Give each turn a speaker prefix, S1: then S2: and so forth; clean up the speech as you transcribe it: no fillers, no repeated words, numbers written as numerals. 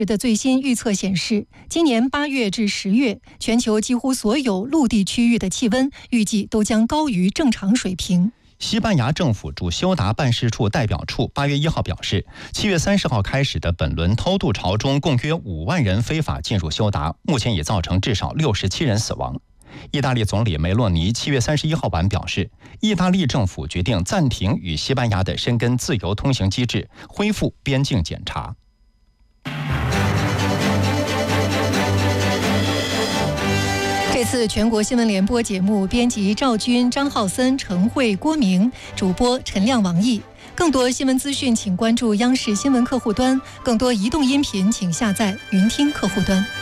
S1: 的最新预测显示，今年8月至10月，全球几乎所有陆地区域的气温预计都将高于正常水平。
S2: 西班牙政府驻休达办事处代表处8月1号表示，7月30号开始的本轮偷渡潮中，共约5万人非法进入休达，目前已造成至少67人死亡。意大利总理梅洛尼7月31号晚表示，意大利政府决定暂停与西班牙的申根自由通行机制，恢复边境检查。
S1: 这次全国新闻联播节目，编辑赵军、张浩森、陈慧、郭明，主播陈亮、王毅。更多新闻资讯，请关注央视新闻客户端；更多移动音频，请下载云听客户端。